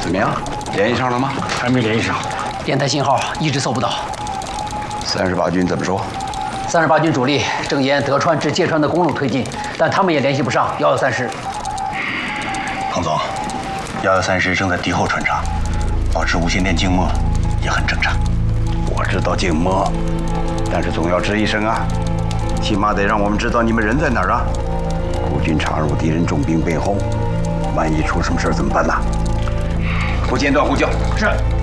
怎么样？联系上了吗？ 还没联系上， 电台信号一直搜不到。 38军怎么说 ？38军主力正沿德川至芥川的公路推进，但他们也联系不上113师。 彭总，113师正在敌后穿插，保持无线电静默也很正常。 我知道静默，但是总要吱一声啊，起码得让我们知道你们人在哪儿啊。孤军插入敌人重兵背后，万一出什么事儿怎么办呢？不间断呼叫。 是。